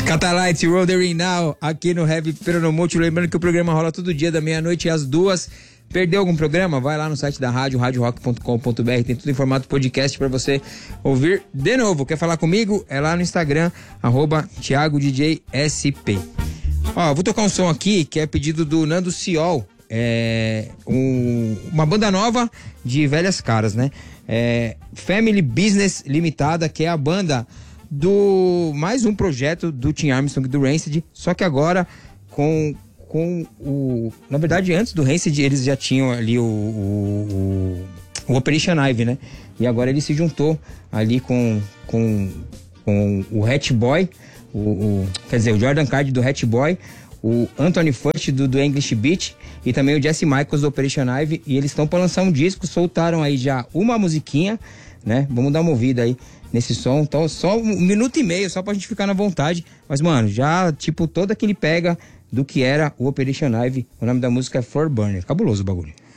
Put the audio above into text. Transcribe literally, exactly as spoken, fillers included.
Catalite, Rodering Now, aqui no Heavy Peronomútil. Lembrando que o programa rola todo dia, da meia-noite às duas. Perdeu algum programa? Vai lá no site da rádio, rádio rock ponto com ponto b r. Tem tudo em formato podcast pra você ouvir de novo. Quer falar comigo? É lá no Instagram, arroba Thiago D J S P. Ó, vou tocar um som aqui que é pedido do Nando Ciol. É um, uma banda nova de velhas caras, né? É Family Business Limitada, que é a banda do mais um projeto do Tim Armstrong, do Rancid, só que agora com, com o... Na verdade, antes do Rancid, eles já tinham ali o, o, o Operation Ivy, né? E agora ele se juntou ali com, com, com o Hat Boy, o, o, quer dizer, o Jordan Card do Hat Boy, o Anthony First do, do English Beat e também o Jesse Michaels do Operation Ivy, e eles estão para lançar um disco, soltaram aí já uma musiquinha, né? Vamos dar uma ouvida aí nesse som, então só um minuto e meio, só pra gente ficar na vontade, mas mano, já tipo todo aquele pega do que era o Operation Ivy. O nome da música é Floor Burner, cabuloso o bagulho.